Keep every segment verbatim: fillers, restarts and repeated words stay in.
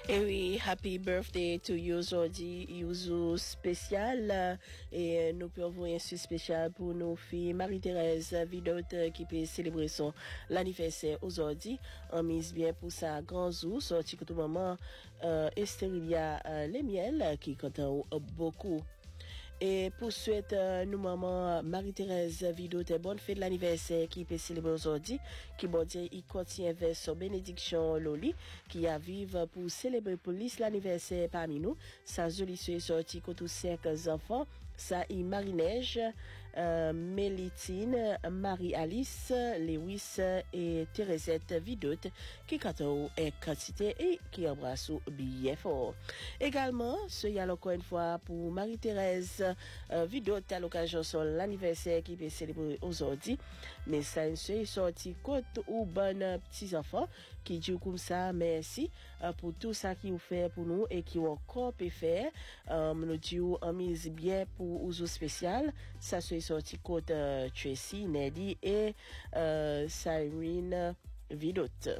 Et oui, happy birthday to you aujourd'hui, Yuzu spécial. euh, Et nous pouvons envoyer un spécial pour nos filles Marie-Thérèse Vidote qui peut célébrer son l'anniversaire aujourd'hui. On mise bien pour sa grand zou, sorti que tout maman euh, Esterilia euh, les miel qui compte beaucoup. Et pour souhaiter euh, nous maman Marie-Thérèse Vidote bonne fête de l'anniversaire qui peut célébrer aujourd'hui, qui bon Dieu il continue vers son bénédiction Loli qui a vive pour célébrer pour l'anniversaire parmi nous. Sa jolie soeur sortie que tous cinq enfants. Ça y Marie-Neige, euh, Mélitine, Marie-Alice, Lewis et Thérésette Vidote qui cantent est quantité et qui embrasse bien fort. Également, ce y a encore une fois pour Marie-Thérèse euh, Vidote à l'occasion de l'anniversaire qui peut célébrer aujourd'hui. Mais ça est sorti côte ou bonne petits enfants qui dit comme ça merci euh, pour tout ça qui vous fait pour nous et qui ont encore peut faire. Euh, nous disons en mise bien pour Ouzo spécial, ça se sorti côte euh, Tracy, Neddy et euh, Cyrene Vidote.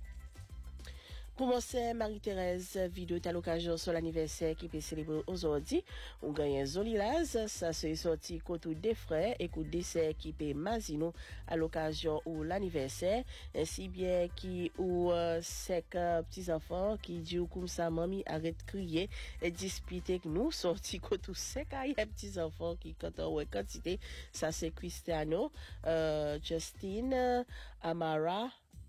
Pour mon sœur Marie-Thérèse Vidote à l'occasion de l'anniversaire qui peut célébrer aujourd'hui, on gagne un Zolilaz, ça se sorti côté des frères et côté dessert qui peut Mazino à l'occasion de l'anniversaire, ainsi bien qui ou euh, cinq euh, petits enfants qui dit comme ça mamie arrête de crier et disputer que nous sorti côté cinq petits enfants qui quand on ouais quantité, ça c'est Cristiano, euh, Justine, Amara,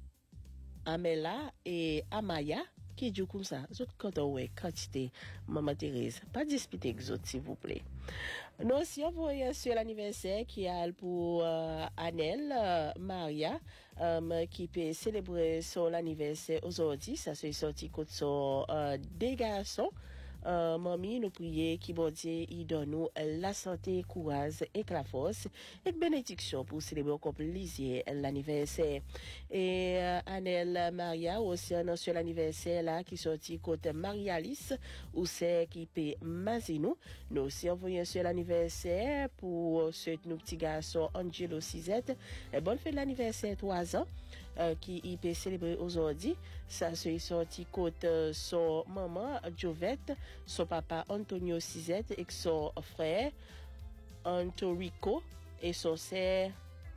Amela et Amaya qui dit comme ça. Vous quand on ouais quantité maman Thérèse, pas disputer avec autres s'il vous plaît. Nous aussi on voit sur l'anniversaire qui a pour euh, Anel euh, Maria euh, qui peut célébrer son anniversaire aujourd'hui. Ça c'est sorti contre son euh, des garçons. Euh, mamie, nous prions qui bon Dieu, il donne nous la santé, courage et la force et bénédiction pour célébrer comme plaisir l'anniversaire. Et euh, Anel Maria aussi sur l'anniversaire là qui sorti côté Marie-Alice ou c'est qui peut Mazino. Nous aussi envoyons sur l'anniversaire pour ce nos petits garçons Angelo Cisette. Et bonne fête de l'anniversaire trois ans euh, qui il peut célébrer aujourd'hui. Ça c'est sorti côté son maman Jovette, son papa Antonio Cisette et son frère Antorico et son sœur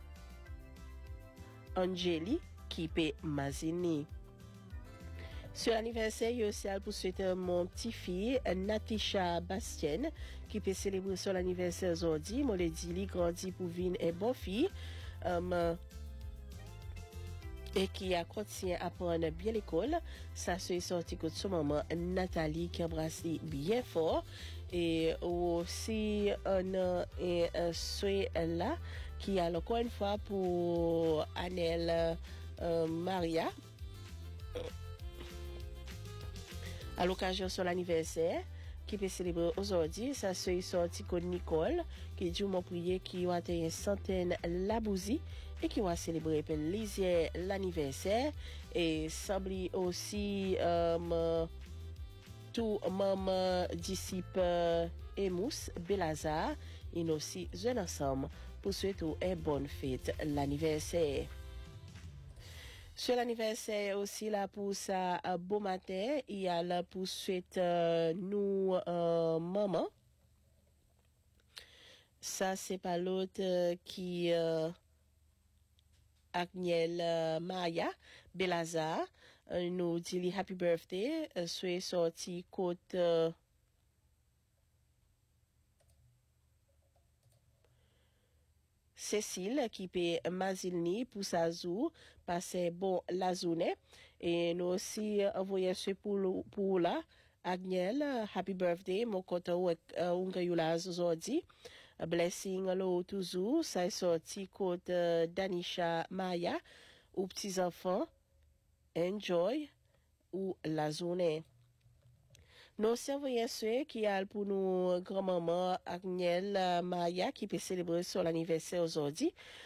Angeli qui peut Mazini. Sur l'anniversaire, il y a aussi pour souhaiter mon petit-fille, Natisha Bastien, qui peut célébrer son anniversaire aujourd'hui. Moi, le dit, il grandit pour venir et bonne fille. Um, et qui a continué à apprendre bien l'école. Ça se sorti que son maman Nathalie qui embrasse bien fort. Et aussi un, un, un souhait là qui a encore une fois pour Anel euh, Maria à l'occasion de son anniversaire qui peut célébrer aujourd'hui. Ça se sorti que Nicole qui dit mon prier qui va atteindre une centaine la bousie et qui va célébrer pour Lisier l'anniversaire et s'oublie aussi euh, tout maman disciple Emous Belazar et nous aussi jeunes ensemble pour souhaiter une bonne fête l'anniversaire. Sur l'anniversaire aussi là pour ça euh, beau matin, il y a là pour souhaiter euh, nous euh, maman. Ça c'est pas l'autre euh, qui euh, Agnel euh, Maya Belazar euh, nous dit happy birthday, euh, soit sorti côte euh, Cécile qui peut Mazilni pour sa zou passer bon la journée et nous aussi envoyer ce pour pour là Agnel happy birthday mon content on gagne la aujourd'hui blessing lo toujours ça sorti côté Danisha Maya aux petits enfants enjoy ou la journée. Nous envoyons ceux qui a pour nous grand-maman Agnel Maya qui peut célébrer son anniversaire aujourd'hui.